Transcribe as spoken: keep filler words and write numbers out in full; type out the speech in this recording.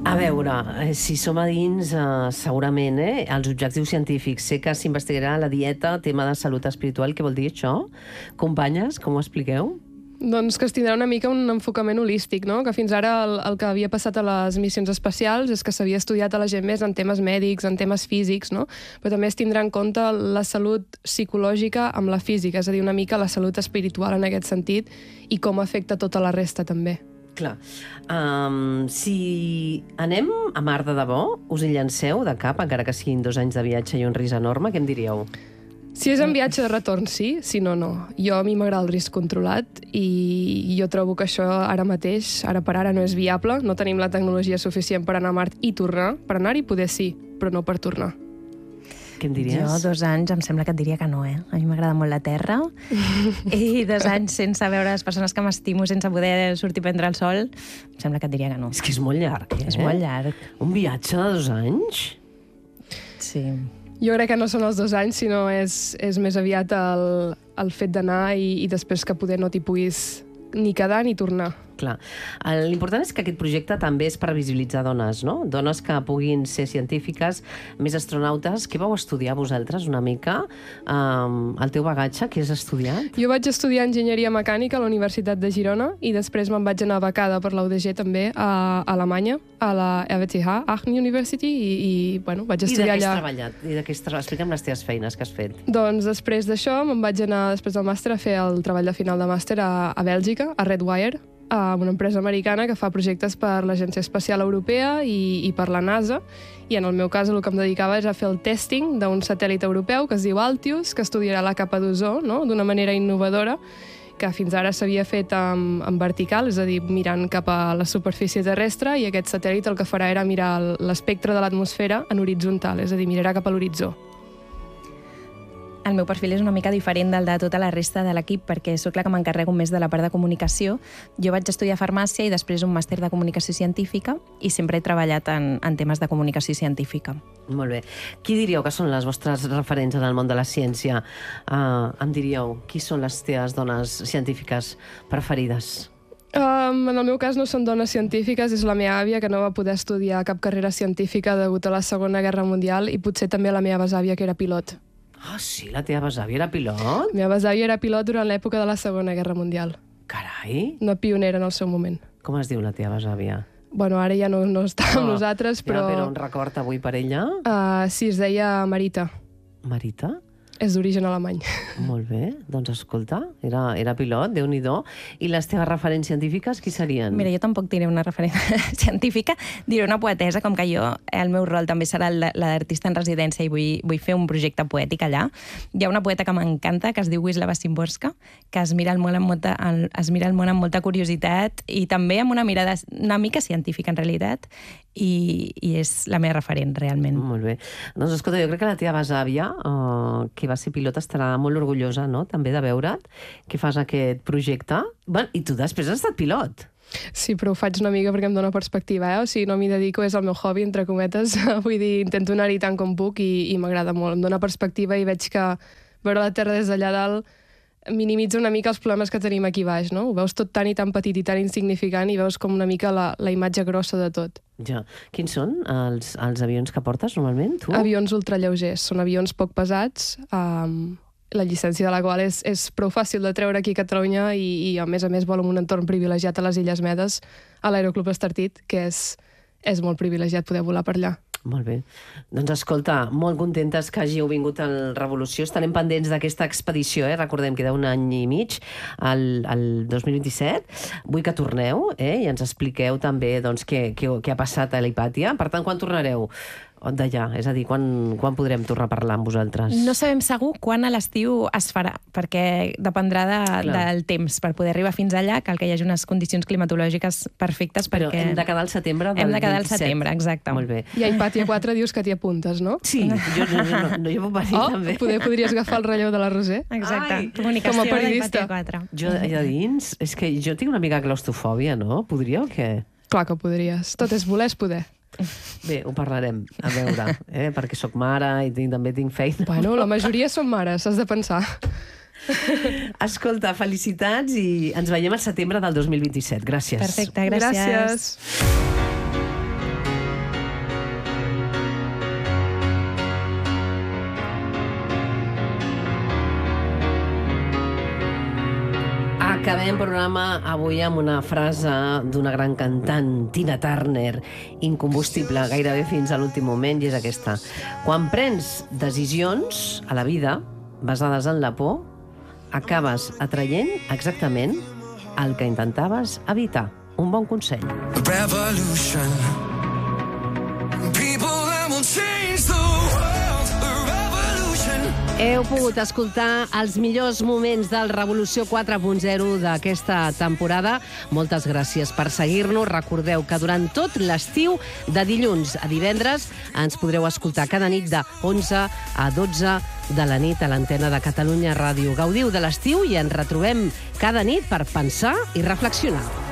A veure, si som a dins, eh, segurament, eh, els objectius científics. Sé que s'investigarà la dieta, tema de salut espiritual. Què vol dir això? Companyes, com ho expliqueu? Doncs que es tindrà una mica un enfocament holístic, no? Que fins ara el, el que havia passat a les missions espacials és que s'havia estudiat a la gent més en temes mèdics, en temes físics, no? Però també es tindrà en compte la salut psicològica amb la física, és a dir, una mica la salut espiritual en aquest sentit i com afecta tota la resta també. Clar. Um, si anem a mar de debò, us hi llanceu de cap, encara que siguin dos anys de viatge i un risc enorme, què em diríeu? Si és en viatge de retorn, sí. Si no, no. Jo, a mi m'agrada el risc controlat i jo trobo que això ara mateix, ara per ara, no és viable. No tenim la tecnologia suficient per anar a Mart i tornar. Per anar-hi poder sí, però no per tornar. Què em diries? Jo, dos anys, em sembla que et diria que no, eh? A mi m'agrada molt la Terra. I dos anys sense veure les persones que m'estimo, sense poder sortir a prendre el sol, em sembla que et diria que no. És que és molt llarg, eh? És molt llarg. Un viatge de dos anys? Sí. Jo crec que no són els dos anys, sinó és, és més aviat el, el fet d'anar i, i després que poder no t'hi puguis ni quedar ni tornar. Clar. L'important és que aquest projecte també és per visibilitzar dones, no? Dones que puguin ser científiques, més astronautes. Què vau estudiar vosaltres una mica? Um, el teu bagatge, què has estudiat? Jo vaig estudiar enginyeria mecànica a la Universitat de Girona i després me'n vaig anar becada per la U D G també a Alemanya, a la R W T H, Aachen University, i, i bueno, vaig estudiar allà. I de què has treballat? I de què has treballat? Explica'm les teves feines que has fet. Doncs després d'això me'n vaig anar, després del màster, a fer el treball de final de màster a, a Bèlgica, a Redwire, a una empresa americana que fa projectes per l'Agència Espacial Europea i, i per la NASA, i en el meu cas el que em dedicava és a fer el testing d'un satèl·lit europeu que es diu Altius, que estudiarà la capa d'ozó, no?, d'una manera innovadora, que fins ara s'havia fet en, en vertical, és a dir, mirant cap a la superfície terrestre, i aquest satèl·lit el que farà era mirar l'espectre de l'atmosfera en horitzontal, és a dir, mirarà cap a l'horitzó. El meu perfil és una mica diferent del de tota la resta de l'equip, perquè sóc la que m'encarrego més de la part de comunicació. Jo vaig estudiar farmàcia i després un màster de comunicació científica i sempre he treballat en, en temes de comunicació científica. Molt bé. Qui diríeu que són les vostres referents en el món de la ciència? Uh, em diríeu, qui són les teves dones científiques preferides? Um, en el meu cas no són dones científiques, és la meva àvia, que no va poder estudiar cap carrera científica degut a la Segona Guerra Mundial, i potser també la meva besàvia, que era pilot. Ah, sí? La teva besàvia era pilot? La meva besàvia era pilot durant l'època de la Segona Guerra Mundial. Carai! Una pionera en el seu moment. Com es diu la teva besàvia? Bueno, ara ja no, no està amb Oh, nosaltres, però... Ja, però un record avui per ella? Uh, sí, es deia Marita. Marita? És d'origen alemany. Molt bé, doncs escolta, era, era pilot, Déu-n'hi-do. I les teves referents científiques, qui serien? Mira, jo tampoc diré una referència científica, diré una poetesa, com que jo, el meu rol també serà la d'artista en residència i vull, vull fer un projecte poètic allà. Hi ha una poeta que m'encanta, que es diu Wisława Szymborska, que es mira el món amb molta, es mira el món amb molta curiositat i també amb una mirada una mica científica, en realitat, i, i és la meva referent, realment. Molt bé. Doncs escolta, jo crec que la teva besàvia, uh, que va ser pilot, estarà molt orgullosa, no?, també de veure't, que fas aquest projecte. Bueno, i tu després has estat pilot. Sí, però ho faig una mica perquè em dóna perspectiva, eh? O sigui, no m'hi dedico, és el meu hobby, entre cometes. Vull dir, intento anar-hi tant com puc i, i m'agrada molt. Em dóna perspectiva i veig que veure la Terra des d'allà dalt minimitza una mica els problemes que tenim aquí baix, no? Ho veus tot tan i tan petit i tan insignificant i veus com una mica la, la imatge grossa de tot. Ja. Quins són els, els avions que portes normalment, tu? Avions ultralleugers. Són avions poc pesats, um, la llicència de la qual és, és prou fàcil de treure aquí a Catalunya i, i a més a més vol en un entorn privilegiat a les Illes Medes, a l'Aeroclub Estartit, que és, és molt privilegiat poder volar per allà. Molt bé. Doncs escolta, molt contentes que hàgiu vingut al Revolució. Estarem pendents d'aquesta expedició, eh? Recordem que d'un any i mig, al, al dos mil vint-i-set. Vull que torneu, eh? I ens expliqueu també doncs, què, què, què ha passat a la Hipàtia. Per tant, quan tornareu d'allà? És a dir, quan, quan podrem tornar a parlar amb vosaltres? No sabem segur quan a l'estiu es farà, perquè dependrà de, del temps. Per poder arribar fins allà cal que hi hagi unes condicions climatològiques perfectes. Però perquè... hem de quedar al setembre del Hem de quedar al vint-i-set. setembre, exacte. Molt bé. I a Hipàtia quatre dius que t'hi apuntes, no? Sí, jo, jo, jo, no, jo puc venir Oh, també. poder, podries agafar el relleu de la Roser. Exacte. Ai, Comunicació com a periodista. de quatre. Jo allà dins, és que jo tinc una mica de claustrofòbia, no? Podria o què? Clar que podries. Tot és voler és poder. Bé, ho parlarem, a veure, eh? Perquè sóc mare i tinc, també tinc feina. Bueno, la majoria són mares, has de pensar. Escolta, felicitats i ens veiem al setembre del dos mil vint-i-set. Gràcies. Perfecte, gràcies. Gràcies. Acabem programa avui amb una frase d'una gran cantant, Tina Turner, incombustible gairebé fins a l'últim moment, i és aquesta. Quan prens decisions a la vida basades en la por, acabes atraient exactament el que intentaves evitar. Un bon consell. Revolution. People that will change the world. Revolution. Heu pogut escoltar els millors moments del Revolució quatre punt zero d'aquesta temporada. Moltes gràcies per seguir-nos. Recordeu que durant tot l'estiu, de dilluns a divendres, ens podreu escoltar cada nit de onze a dotze de la nit a l'antena de Catalunya Ràdio. Gaudiu de l'estiu i ens retrobem cada nit per pensar i reflexionar.